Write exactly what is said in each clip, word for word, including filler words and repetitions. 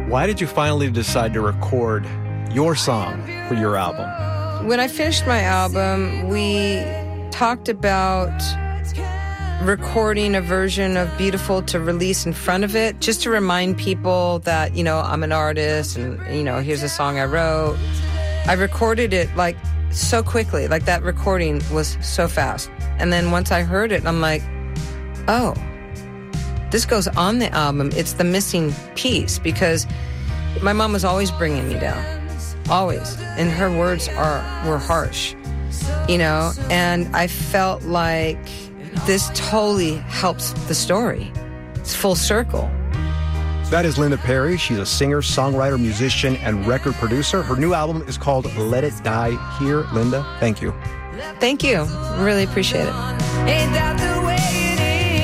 Why did you finally decide to record your song for your album? When I finished my album, we talked about recording a version of Beautiful to release in front of it, just to remind people that, you know, I'm an artist and, you know, here's a song I wrote. I recorded it like so quickly, like that recording was so fast. And then once I heard it, I'm like, oh, this goes on the album. It's the missing piece, because my mom was always bringing me down, always. And her words are were harsh, you know, and I felt like this totally helps the story. It's full circle. That is Linda Perry. She's a singer, songwriter, musician, and record producer. Her new album is called Let It Die Here. Linda, thank you. Thank you. Really appreciate it. Ain't that the way it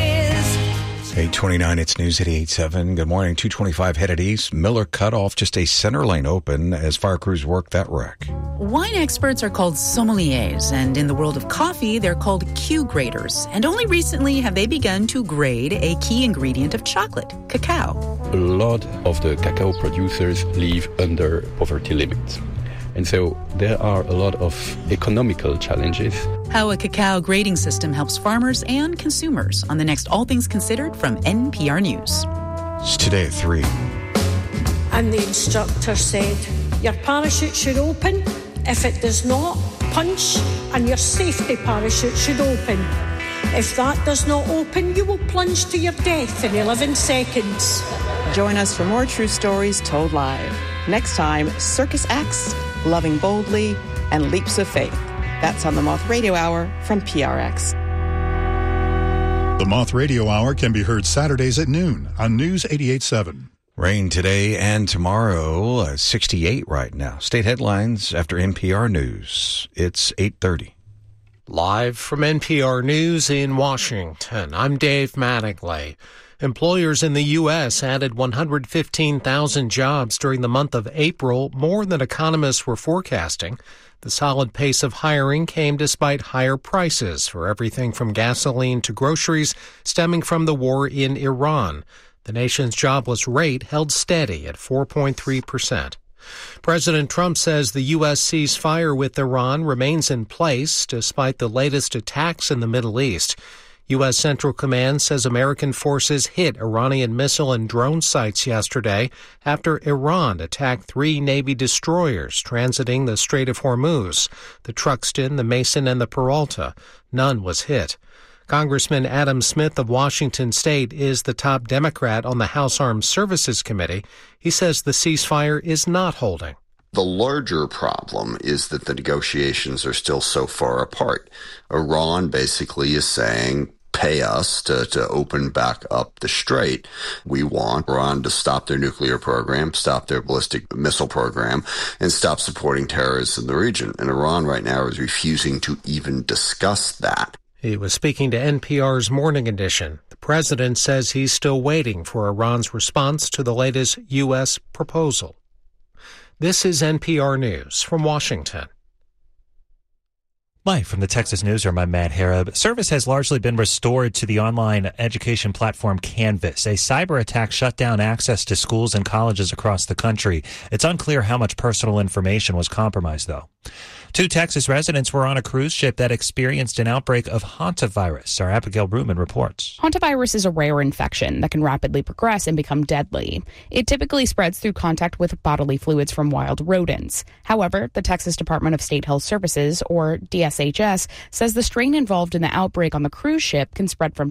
is? eight twenty-nine, it's News eighty-eight point seven. Good morning. two twenty-five headed east. Miller cut off just a center lane open as fire crews work that wreck. Wine experts are called sommeliers, and in the world of coffee, they're called Q graders. And only recently have they begun to grade a key ingredient of chocolate, cacao. A lot of the cacao producers live under poverty limits. And so there are a lot of economical challenges. How a cacao grading system helps farmers and consumers on the next All Things Considered from N P R News. It's today at three. And the instructor said, your parachute should open. If it does not, punch, and your safety parachute should open. If that does not open, you will plunge to your death in eleven seconds. Join us for more true stories told live. Next time, Circus Acts, Loving Boldly, and Leaps of Faith. That's on the Moth Radio Hour from P R X. The Moth Radio Hour can be heard Saturdays at noon on News eighty-eight point seven. Rain today and tomorrow, uh, sixty-eight right now. State headlines after N P R News. It's eight thirty. Live from N P R News in Washington, I'm Dave Mattingly. Employers in the U S added one hundred fifteen thousand jobs during the month of April, more than economists were forecasting. The solid pace of hiring came despite higher prices for everything from gasoline to groceries stemming from the war in Iran. The nation's jobless rate held steady at four point three percent. President Trump says the U S ceasefire with Iran remains in place despite the latest attacks in the Middle East. U S Central Command says American forces hit Iranian missile and drone sites yesterday after Iran attacked three Navy destroyers transiting the Strait of Hormuz, the Truxtun, the Mason, and the Peralta. None was hit. Congressman Adam Smith of Washington State is the top Democrat on the House Armed Services Committee. He says the ceasefire is not holding. The larger problem is that the negotiations are still so far apart. Iran basically is saying, pay us to, to open back up the strait. We want Iran to stop their nuclear program, stop their ballistic missile program, and stop supporting terrorists in the region. And Iran right now is refusing to even discuss that. He was speaking to N P R's Morning Edition. The president says he's still waiting for Iran's response to the latest U S proposal. This is N P R News from Washington. Live from the Texas Newsroom, I'm Matt Harab. Service has largely been restored to the online education platform Canvas. A cyber attack shut down access to schools and colleges across the country. It's unclear how much personal information was compromised, though. Two Texas residents were on a cruise ship that experienced an outbreak of hantavirus. Our Abigail Ruman reports. Hantavirus is a rare infection that can rapidly progress and become deadly. It typically spreads through contact with bodily fluids from wild rodents. However, the Texas Department of State Health Services, or D S H S, says the strain involved in the outbreak on the cruise ship can spread from